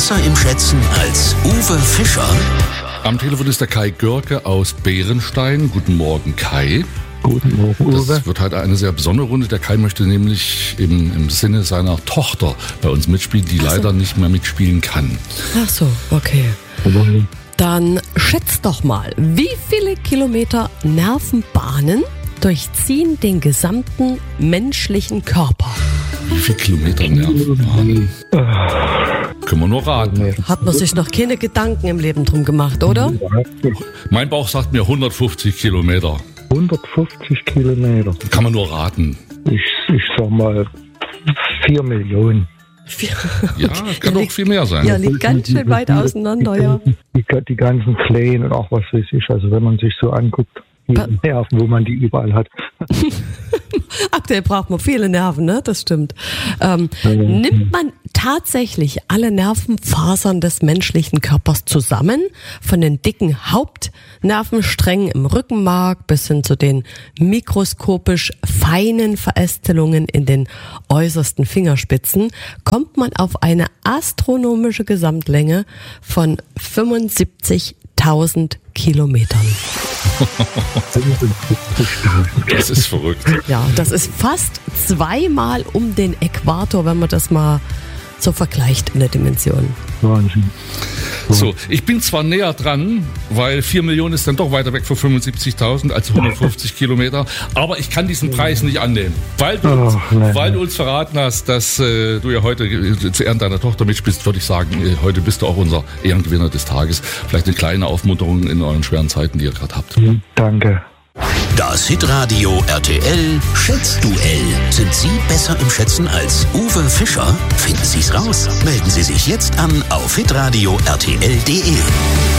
besser im Schätzen als Uwe Fischer? Am Telefon ist der Kai Görke aus Bärenstein. Guten Morgen, Kai. Guten Morgen, Uwe. Das wird heute eine sehr besondere Runde. Der Kai möchte nämlich im Sinne seiner Tochter bei uns mitspielen, die leider nicht mehr mitspielen kann. Ach so, okay. Dann schätzt doch mal, wie viele Kilometer Nervenbahnen durchziehen den gesamten menschlichen Körper? Wie viele Kilometer Nervenbahnen? Können wir nur raten. Hat man sich noch keine Gedanken im Leben drum gemacht, oder? Mein Bauch sagt mir 150 Kilometer. 150 Kilometer. Kann man nur raten. Ich sag mal 4 Millionen. Ja, kann doch viel mehr sein. Ja, liegt ganz schön weit auseinander, ja. Die ganzen Kleen und auch was weiß ich. Also wenn man sich so anguckt, die Nerven, wo man die überall hat. Aktuell braucht man viele Nerven, ne? Das stimmt. Nimmt man tatsächlich alle Nervenfasern des menschlichen Körpers zusammen, von den dicken Hauptnervensträngen im Rückenmark bis hin zu den mikroskopisch feinen Verästelungen in den äußersten Fingerspitzen, kommt man auf eine astronomische Gesamtlänge von 75.000 Kilometern. Das ist verrückt. Ja, das ist fast zweimal um den Äquator, wenn man das mal so vergleicht in der Dimension. Wahnsinn. So, ich bin zwar näher dran, weil 4 Millionen ist dann doch weiter weg von 75.000 als 150 Kilometer, aber ich kann diesen Preis nicht annehmen, weil du uns verraten hast, dass du ja heute zu Ehren deiner Tochter mitspielst, würde ich sagen, heute bist du auch unser Ehrengewinner des Tages. Vielleicht eine kleine Aufmunterung in euren schweren Zeiten, die ihr gerade habt. Danke. Das Hitradio RTL Schätzduell. Sind Sie besser im Schätzen als Uwe Fischer? Finden Sie's raus. Melden Sie sich jetzt an auf hitradio rtl.de.